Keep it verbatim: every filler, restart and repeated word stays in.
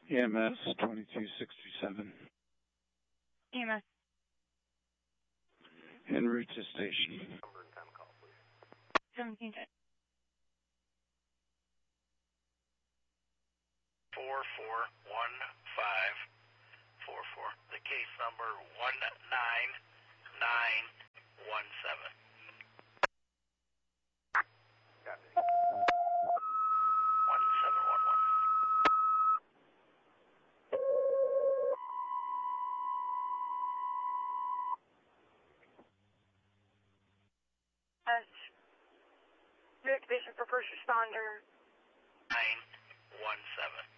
E M S twenty-two sixty-seven. E M S. En route to station. Number and time call, please. seventeen ten. four four one five four four. The case number one nine nine one seven. Copy. one seven one one. That's new activation for first responder. nine one seven.